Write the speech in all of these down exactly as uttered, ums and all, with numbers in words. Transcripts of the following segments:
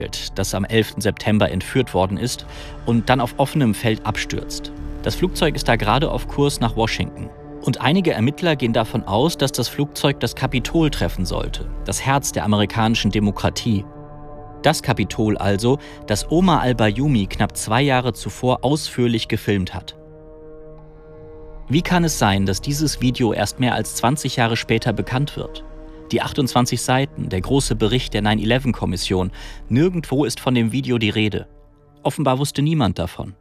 das am elften September entführt worden ist und dann auf offenem Feld abstürzt. Das Flugzeug ist da gerade auf Kurs nach Washington. Und einige Ermittler gehen davon aus, dass das Flugzeug das Kapitol treffen sollte, das Herz der amerikanischen Demokratie. Das Kapitol also, das Omar al-Bayoumi knapp zwei Jahre zuvor ausführlich gefilmt hat. Wie kann es sein, dass dieses Video erst mehr als zwanzig Jahre später bekannt wird? Die achtundzwanzig Seiten, der große Bericht der nine eleven Kommission, nirgendwo ist von dem Video die Rede. Offenbar wusste niemand davon.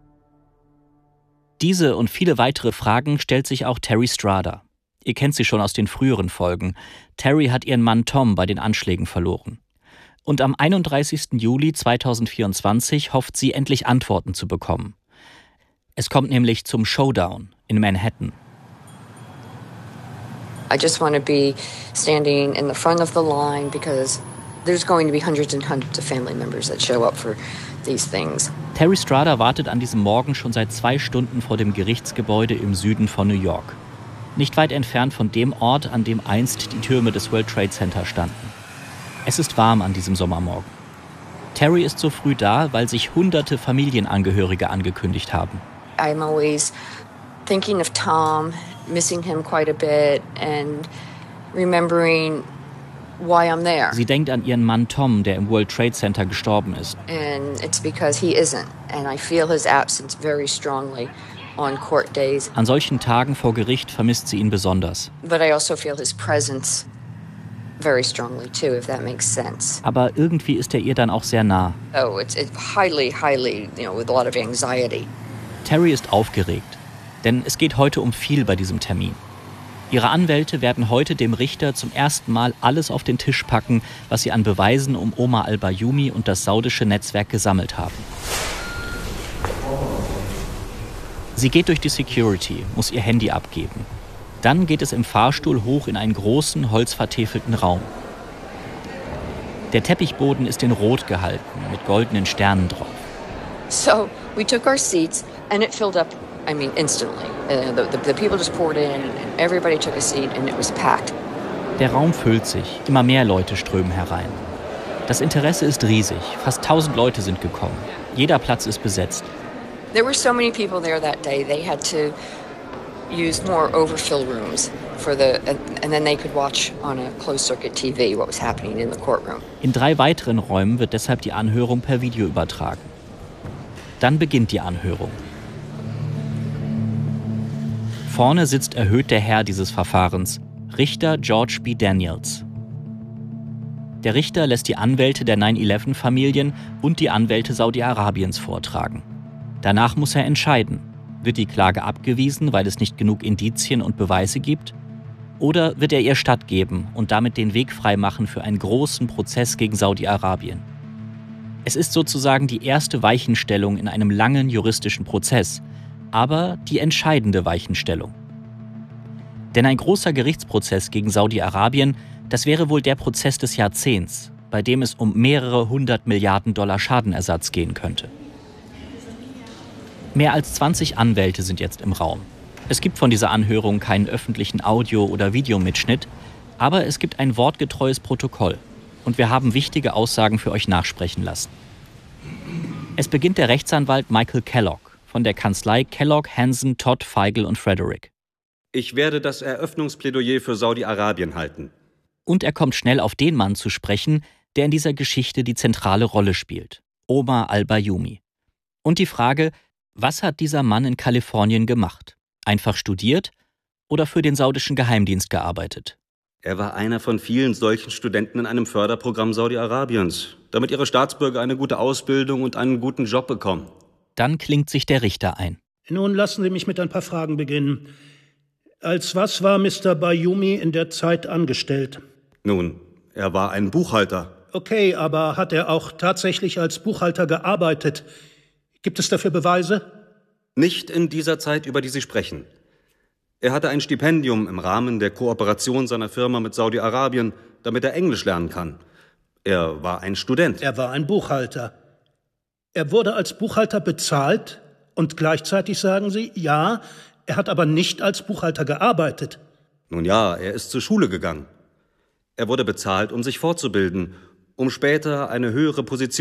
Diese und viele weitere Fragen stellt sich auch Terry Strada. Ihr kennt sie schon aus den früheren Folgen. Terry hat ihren Mann Tom bei den Anschlägen verloren. Und am einunddreißigsten Juli zweitausendvierundzwanzig hofft sie, endlich Antworten zu bekommen. Es kommt nämlich zum Showdown in Manhattan. I just want to be standing in the front of the line because there's going to be hundreds and hundreds of family members that show up for these things. Terry Strada wartet an diesem Morgen schon seit zwei Stunden vor dem Gerichtsgebäude im Süden von New York. Nicht weit entfernt von dem Ort, an dem einst die Türme des World Trade Center standen. Es ist warm an diesem Sommermorgen. Terry ist so früh da, weil sich hunderte Familienangehörige angekündigt haben. I'm always thinking of Tom, missing him quite a bit and remembering why I'm there. Sie denkt an ihren Mann Tom, der im World Trade Center gestorben ist. And it's because he isn't, and I feel his absence very strongly on court days. An solchen Tagen vor Gericht vermisst sie ihn besonders. But I also feel his presence very strongly too, if that makes sense. Aber irgendwie ist er ihr dann auch sehr nah. Oh, it's, it's highly, highly, you know, with a lot of anxiety. Terry ist aufgeregt, denn es geht heute um viel bei diesem Termin. Ihre Anwälte werden heute dem Richter zum ersten Mal alles auf den Tisch packen, was sie an Beweisen um Omar al-Bayoumi und das saudische Netzwerk gesammelt haben. Sie geht durch die Security, muss ihr Handy abgeben. Dann geht es im Fahrstuhl hoch in einen großen, holzvertäfelten Raum. Der Teppichboden ist in Rot gehalten, mit goldenen Sternen drauf. So, we took our seats and it filled up, I mean, instantly. Uh, the, the, the people just poured in and everybody took a seat and it was packed. Der Raum füllt sich, immer mehr Leute strömen herein. Das Interesse ist riesig, fast tausend Leute sind gekommen. Jeder Platz ist besetzt. There were so many people there that day, they had to use more overfill rooms for the, and then they could watch on a closed-circuit T V what was happening in the courtroom. In drei weiteren Räumen wird deshalb die Anhörung per Video übertragen. Dann beginnt die Anhörung. Vorne sitzt erhöht der Herr dieses Verfahrens, Richter George B. Daniels. Der Richter lässt die Anwälte der nine eleven Familien und die Anwälte Saudi-Arabiens vortragen. Danach muss er entscheiden, wird die Klage abgewiesen, weil es nicht genug Indizien und Beweise gibt, oder wird er ihr stattgeben und damit den Weg freimachen für einen großen Prozess gegen Saudi-Arabien. Es ist sozusagen die erste Weichenstellung in einem langen juristischen Prozess, aber die entscheidende Weichenstellung. Denn ein großer Gerichtsprozess gegen Saudi-Arabien, das wäre wohl der Prozess des Jahrzehnts, bei dem es um mehrere hundert Milliarden Dollar Schadenersatz gehen könnte. Mehr als zwanzig Anwälte sind jetzt im Raum. Es gibt von dieser Anhörung keinen öffentlichen Audio- oder Videomitschnitt, aber es gibt ein wortgetreues Protokoll. Und wir haben wichtige Aussagen für euch nachsprechen lassen. Es beginnt der Rechtsanwalt Michael Kellogg von der Kanzlei Kellogg, Hansen, Todd, Feigl und Frederick. Ich werde das Eröffnungsplädoyer für Saudi-Arabien halten. Und er kommt schnell auf den Mann zu sprechen, der in dieser Geschichte die zentrale Rolle spielt, Omar al-Bayoumi. Und die Frage, was hat dieser Mann in Kalifornien gemacht? Einfach studiert oder für den saudischen Geheimdienst gearbeitet? Er war einer von vielen solchen Studenten in einem Förderprogramm Saudi-Arabiens, damit ihre Staatsbürger eine gute Ausbildung und einen guten Job bekommen. Dann klingt sich der Richter ein. Nun lassen Sie mich mit ein paar Fragen beginnen. Als was war Mister Bayoumi in der Zeit angestellt? Nun, er war ein Buchhalter. Okay, aber hat er auch tatsächlich als Buchhalter gearbeitet? Gibt es dafür Beweise? Nicht in dieser Zeit, über die Sie sprechen. Er hatte ein Stipendium im Rahmen der Kooperation seiner Firma mit Saudi-Arabien, damit er Englisch lernen kann. Er war ein Student. Er war ein Buchhalter. Er wurde als Buchhalter bezahlt und gleichzeitig sagen Sie, ja, er hat aber nicht als Buchhalter gearbeitet. Nun ja, er ist zur Schule gegangen. Er wurde bezahlt, um sich fortzubilden, um später eine höhere Position